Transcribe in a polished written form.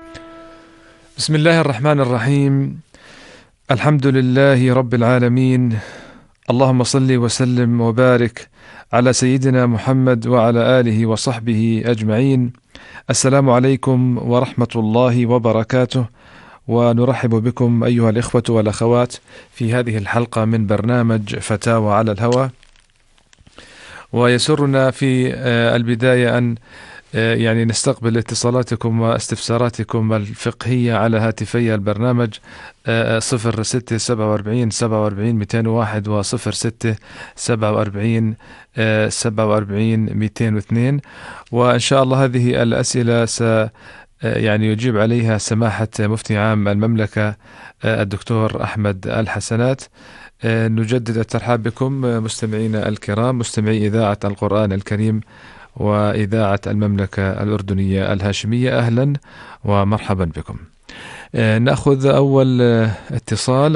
بسم الله الرحمن الرحيم. الحمد لله رب العالمين. اللهم صل وسلم وبارك على سيدنا محمد وعلى آله وصحبه أجمعين. السلام عليكم ورحمة الله وبركاته، ونرحب بكم أيها الإخوة والأخوات في هذه الحلقة من برنامج فتاوى على الهوى. ويسرنا في البداية أن نستقبل اتصالاتكم واستفساراتكم الفقهية على هاتفي البرنامج 0647 47 201 و 0647 47 202. وإن شاء الله هذه الأسئلة يجيب عليها سماحة مفتي عام المملكة الدكتور أحمد الحسنات. نجدد الترحاب بكم مستمعينا الكرام، مستمعي إذاعة القرآن الكريم وإذاعة المملكة الأردنية الهاشمية. أهلا ومرحبا بكم. نأخذ أول اتصال.